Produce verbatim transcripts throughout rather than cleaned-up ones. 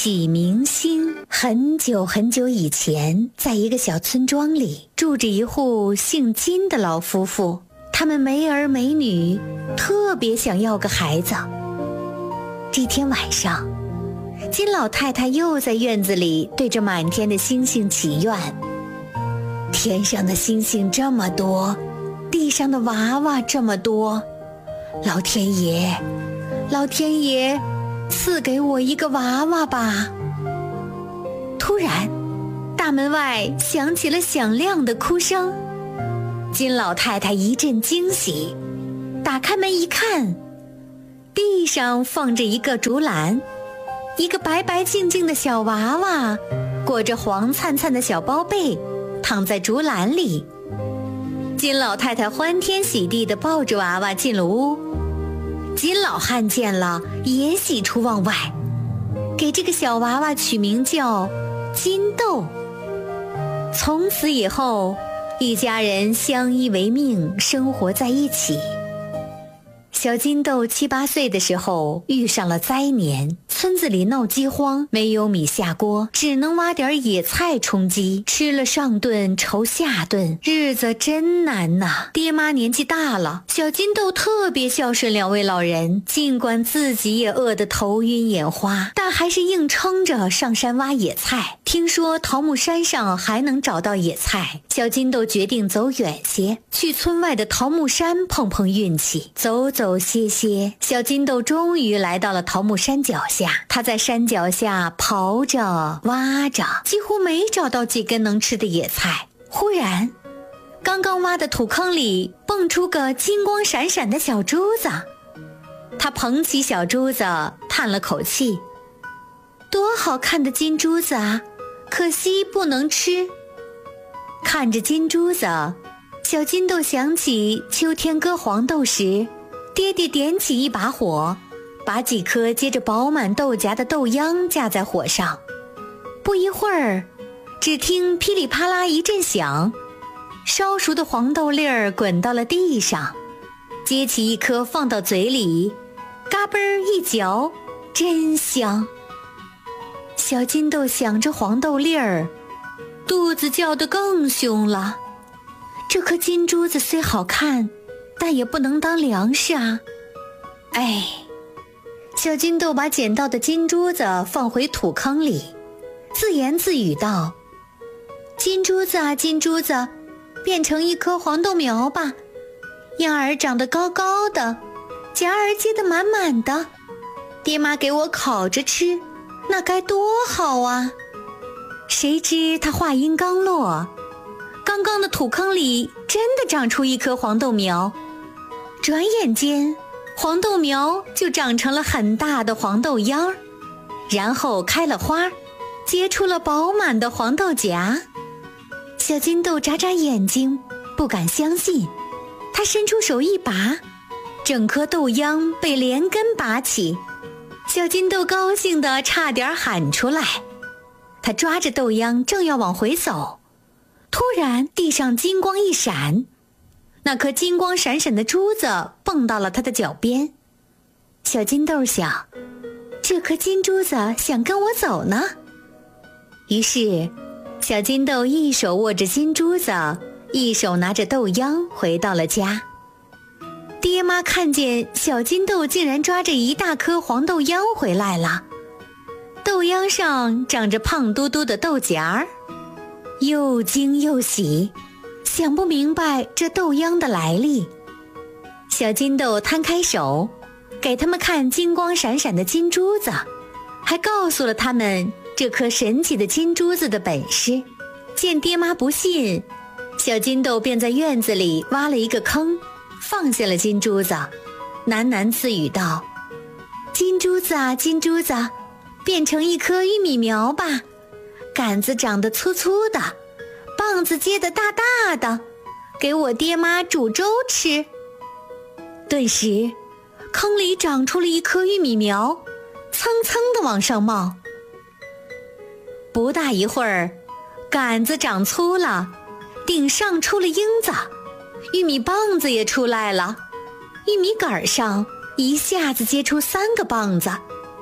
启明星。很久很久以前，在一个小村庄里，住着一户姓金的老夫妇。他们没儿没女，特别想要个孩子。这天晚上，金老太太又在院子里对着满天的星星祈愿。天上的星星这么多，地上的娃娃这么多，老天爷，老天爷，赐给我一个娃娃吧。突然，大门外响起了响亮的哭声。金老太太一阵惊喜，打开门一看，地上放着一个竹篮，一个白白净净的小娃娃，裹着黄灿灿的小包被，躺在竹篮里。金老太太欢天喜地地抱着娃娃进了屋。金老汉见了也喜出望外，给这个小娃娃取名叫金豆。从此以后，一家人相依为命，生活在一起。小金豆七八岁的时候遇上了灾年，村子里闹饥荒，没有米下锅，只能挖点野菜充饥，吃了上顿愁下顿，日子真难呐。爹妈年纪大了，小金豆特别孝顺两位老人，尽管自己也饿得头晕眼花，但还是硬撑着上山挖野菜。听说桃木山上还能找到野菜，小金豆决定走远些，去村外的桃木山碰碰运气。走走歇歇，小金豆终于来到了桃木山脚下。他在山脚下刨着挖着，几乎没找到几根能吃的野菜。忽然，刚刚挖的土坑里蹦出个金光闪闪的小珠子。他捧起小珠子，叹了口气，多好看的金珠子啊，可惜不能吃。看着金珠子，小金豆想起秋天割黄豆时，爹爹点起一把火，把几颗结着饱满豆荚的豆秧架在火上。不一会儿，只听噼里啪啦一阵响，烧熟的黄豆粒儿滚到了地上。接起一颗放到嘴里，嘎嘣儿一嚼，真香。小金豆想着黄豆粒儿，肚子叫得更凶了。这颗金珠子虽好看，但也不能当粮食啊。哎，小金豆把捡到的金珠子放回土坑里，自言自语道：金珠子啊金珠子，变成一颗黄豆苗吧，秧儿长得高高的，荚儿结得满满的，爹妈给我烤着吃，那该多好啊。谁知他话音刚落，刚刚的土坑里真的长出一颗黄豆苗，转眼间黄豆苗就长成了很大的黄豆秧，然后开了花，结出了饱满的黄豆荚。小金豆眨眨眼睛，不敢相信。他伸出手一拔，整颗豆秧被连根拔起。小金豆高兴得差点喊出来。他抓着豆秧正要往回走，突然地上金光一闪，那颗金光闪闪的珠子蹦到了他的脚边。小金豆想，这颗金珠子想跟我走呢。于是小金豆一手握着金珠子，一手拿着豆秧回到了家。爹妈看见小金豆竟然抓着一大颗黄豆秧回来了，豆秧上长着胖嘟嘟的豆荚儿，又惊又喜，想不明白这豆秧的来历。小金豆摊开手，给他们看金光闪闪的金珠子，还告诉了他们这颗神奇的金珠子的本事。见爹妈不信，小金豆便在院子里挖了一个坑，放下了金珠子，喃喃自语道：金珠子啊金珠子，变成一颗玉米苗吧，杆子长得粗粗的，棒子结得大大的，给我爹妈煮粥吃。顿时坑里长出了一颗玉米苗，蹭蹭地往上冒。不大一会儿，杆子长粗了，顶上出了缨子，玉米棒子也出来了，玉米杆上一下子结出三个棒子。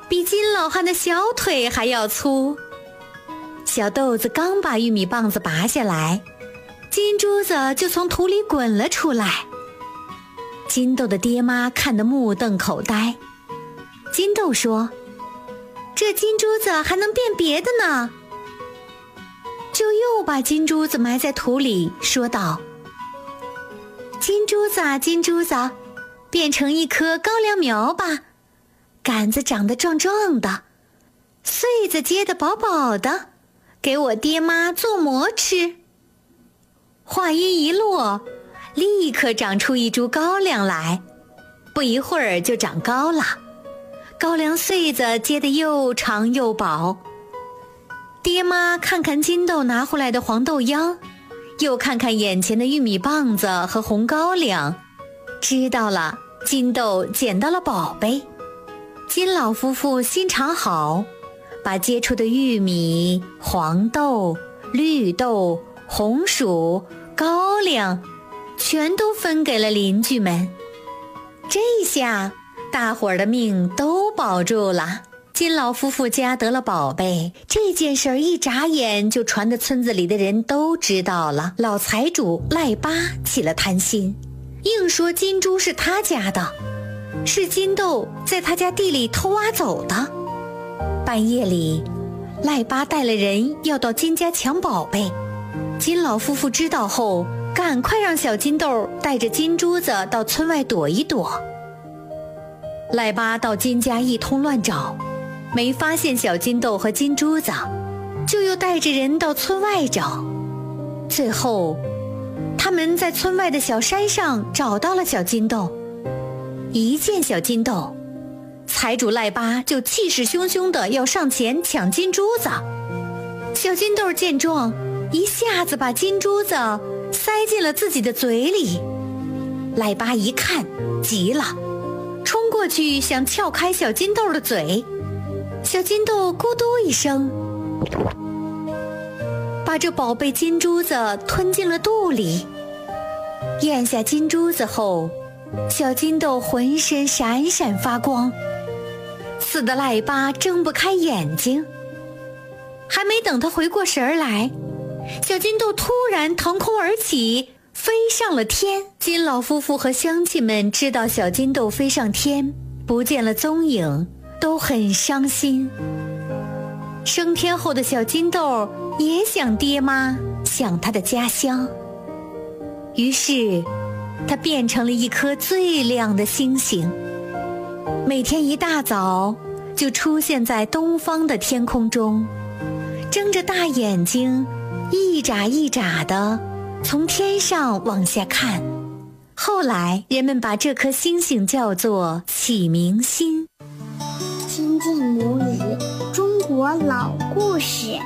比金老汉的小腿还要粗。小豆子刚把玉米棒子拔下来，金珠子就从土里滚了出来。金豆的爹妈看得目瞪口呆。金豆说：“这金珠子还能变别的呢。”就又把金珠子埋在土里，说道：“金珠子啊，金珠子，变成一棵高粱苗吧，杆子长得壮壮的，穗子结得饱饱的，给我爹妈做馍吃。”话音一落，立刻长出一株高粱来，不一会儿就长高了，高粱穗子结得又长又饱。爹妈看看金豆拿回来的黄豆秧，又看看眼前的玉米棒子和红高粱，知道了金豆捡到了宝贝。金老夫妇心肠好，把结出的玉米、黄豆、绿豆、红薯、高粱全都分给了邻居们。这下大伙儿的命都保住了。金老夫妇家得了宝贝，这件事儿一眨眼就传得村子里的人都知道了。老财主赖巴起了贪心，硬说金珠是他家的，是金豆在他家地里偷挖走的。半夜里，赖巴带了人要到金家抢宝贝。金老夫妇知道后，赶快让小金豆带着金珠子到村外躲一躲。赖巴到金家一通乱找，没发现小金豆和金珠子，就又带着人到村外找。最后他们在村外的小山上找到了小金豆。一见小金豆，财主赖巴就气势汹汹地要上前抢金珠子。小金豆见状，一下子把金珠子塞进了自己的嘴里。赖巴一看急了，冲过去想撬开小金豆的嘴。小金豆咕嘟一声，把这宝贝金珠子吞进了肚里。咽下金珠子后，小金豆浑身闪闪发光，刺得赖巴睁不开眼睛。还没等他回过神来，小金豆突然腾空而起，飞上了天。金老夫妇和乡亲们知道小金豆飞上天，不见了踪影，都很伤心。升天后的小金豆也想爹妈，想他的家乡。于是他变成了一颗最亮的星星，每天一大早就出现在东方的天空中，睁着大眼睛，一眨一眨的从天上往下看。后来人们把这颗星星叫做启明星。 亲近母语，中国老故事。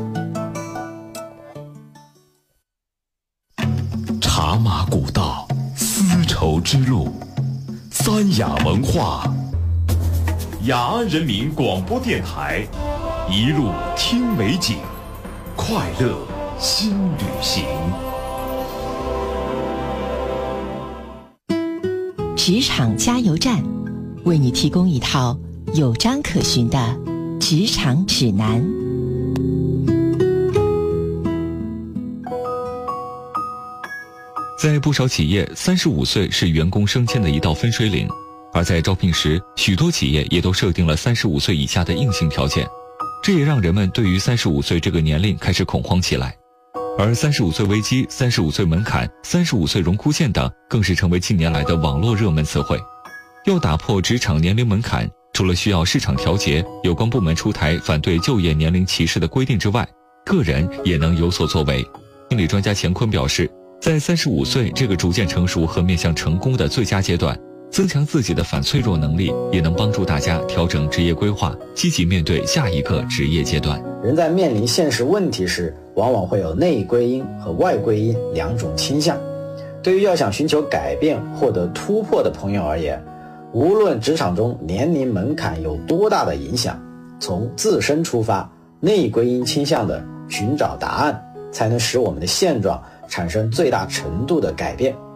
茶马古道，丝绸之路，三雅文化。雅安人民广播电台，一路听美景，快乐新旅行。 职场加油站，为你提供一套有章可循的职场指南。 在不少企业，三十五岁是员工升迁的一道分水岭，而在招聘时，许多企业也都设定了三十五岁以下的硬性条件，这也让人们对于三十五岁这个年龄开始恐慌起来。而三十五岁危机、三十五岁门槛、三十五岁荣枯线等，更是成为近年来的网络热门词汇。要打破职场年龄门槛，除了需要市场调节、有关部门出台反对就业年龄歧视的规定之外，个人也能有所作为。心理专家钱坤表示，在三十五岁这个逐渐成熟和面向成功的最佳阶段，增强自己的反脆弱能力，也能帮助大家调整职业规划，积极面对下一个职业阶段。 人在面临现实问题时，往往会有内归因和外归因两种倾向。对于要想寻求改变、获得突破的朋友而言，无论职场中年龄门槛有多大的影响，从自身出发，内归因倾向的寻找答案，才能使我们的现状产生最大程度的改变。